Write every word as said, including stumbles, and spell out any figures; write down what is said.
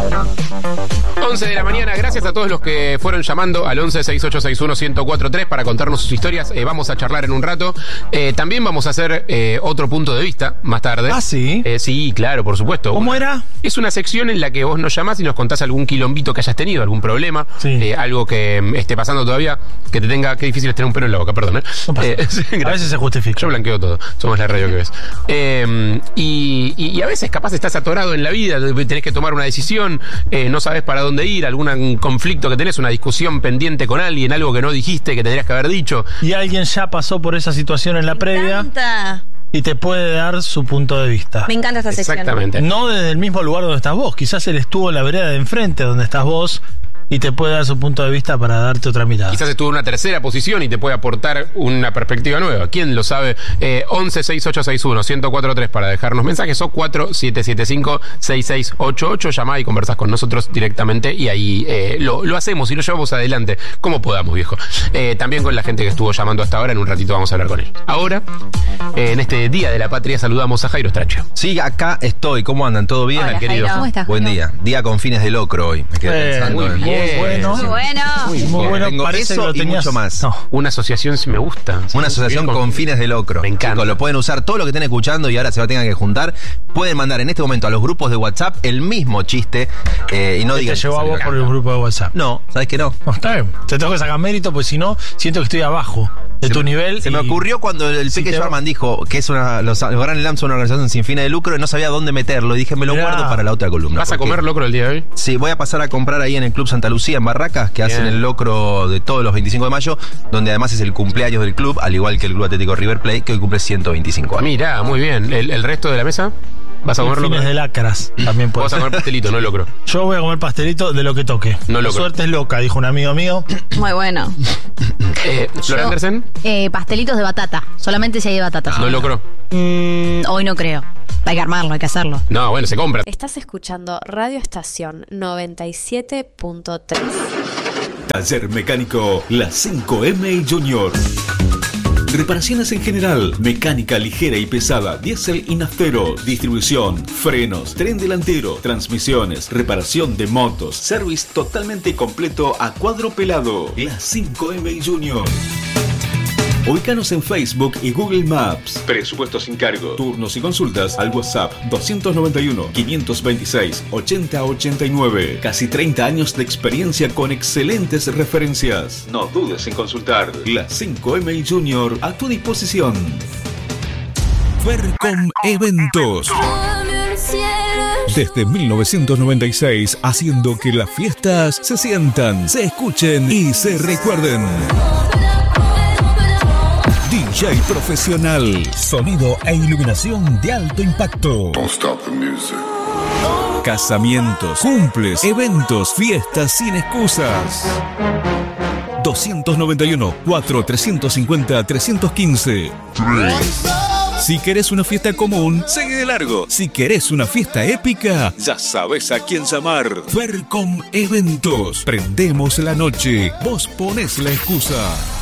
once de la mañana, gracias a todos los que fueron llamando al once seis ocho seis uno uno cero cuatro tres para contarnos sus historias. Eh, vamos a charlar en un rato. Eh, también vamos a hacer eh, otro punto de vista más tarde. ¿Ah, sí? Eh, sí, claro, por supuesto. ¿Cómo era? Es una sección en la que vos nos llamás y nos contás algún quilombito que hayas tenido, algún problema, Sí. eh, algo que mm, esté pasando todavía, que te tenga... Qué difícil es tener un pelo en la boca, perdón. ¿eh? No pasa. Eh, sí, A gracias. veces se justifica. Yo blanqueo todo, somos la radio que ves. Eh, y, y, y a veces capaz estás atorado en la vida, tenés que tomar una decisión, eh, no sabes para dónde ir, algún conflicto que tenés, una discusión pendiente con alguien, algo que no dijiste, que tendrías que haber dicho. Y alguien ya pasó por esa situación en la Me previa encanta. y te puede dar su punto de vista. Me encanta esta sección. Exactamente. No desde el mismo lugar donde estás vos. Quizás él estuvo en la vereda de enfrente donde estás vos y te puede dar su punto de vista para darte otra mirada. Quizás estuvo en una tercera posición y te puede aportar una perspectiva nueva. ¿Quién lo sabe? Eh, once seis ocho seis uno uno cero cuatro tres para dejarnos mensajes o cuatro siete siete cinco seis seis ocho ocho. Llamá y conversás con nosotros directamente y ahí eh, lo, lo hacemos y lo llevamos adelante como podamos, viejo. Eh, también con la gente que estuvo llamando hasta ahora. En un ratito vamos a hablar con él. Ahora, eh, en este Día de la Patria, saludamos a Jairo Stracho. Sí, acá estoy. ¿Cómo andan? ¿Todo bien? Hola, querido. Jairo. ¿Cómo estás? Buen Jairo? día. Día con fines de locro hoy. Me quedé Eh, pensando muy en- bien. Muy bueno. Muy bueno. Muy bien. bueno. Tengo Parece eso que lo y tenías... mucho más. No. Una asociación, si me gusta. Una asociación Bien con fines de locro. Me encanta. Chicos, lo pueden usar todo lo que estén escuchando y ahora se va a tener que juntar. Pueden mandar en este momento a los grupos de WhatsApp el mismo chiste eh, y no ¿Qué digan. te llevó a que vos se por me el encanta. grupo de WhatsApp? No, ¿sabes que no? No, está bien. Te tengo que sacar mérito, pues si no, siento que estoy abajo de Se tu me- nivel. Se me y- ocurrió cuando el si Peque te va- Schwarman dijo que es una, los, los Gran Elam son una organización sin fines de lucro y no sabía dónde meterlo. Y dije, me lo Mirá. guardo para la otra columna. ¿Vas a porque- comer locro el día de hoy? Sí, voy a pasar a comprar ahí en el Club Santa Lucía, en Barracas, que Bien. hacen el locro de todos los veinticinco de mayo, donde además es el cumpleaños del club, al igual que el Club Atlético River Plate, que hoy cumple ciento veinticinco años. Mirá, muy bien. ¿El, el resto de la mesa? ¿Vas a y comer locro? fines de lacras también puede Vas a ser. comer pastelito, no locro. Yo voy a comer pastelito de lo que toque. No La locro. suerte es loca, dijo un amigo mío. Muy bueno. Eh, ¿Flor Yo- Andersen? Eh, pastelitos de batata. Solamente si hay de batata. No locro. Mm, hoy no creo. Hay que armarlo, hay que hacerlo. No, bueno, se compra. Estás escuchando Radio Estación noventa y siete punto tres. Taller Mecánico La cinco eme Junior. Reparaciones en general, mecánica ligera y pesada, diésel y naftero, distribución, frenos, tren delantero, transmisiones, reparación de motos, service totalmente completo a cuadro pelado. La cinco eme Junior. Ubícanos en Facebook y Google Maps. Presupuesto sin cargo. Turnos y consultas al WhatsApp dos nueve uno, cinco dos seis, ocho cero ocho nueve. Casi treinta años de experiencia con excelentes referencias. No dudes en consultar. La cinco eme Junior a tu disposición. Fercom Eventos. Desde mil novecientos noventa y seis, haciendo que las fiestas se sientan, se escuchen y se recuerden. D J profesional, sonido e iluminación de alto impacto. Casamientos, cumples, eventos, fiestas sin excusas. dos nueve uno, cuatro tres cinco cero, tres uno cinco. Si querés una fiesta común, sigue de largo. Si querés una fiesta épica, ya sabes a quién llamar. Fercom Eventos. Prendemos la noche. Vos ponés la excusa.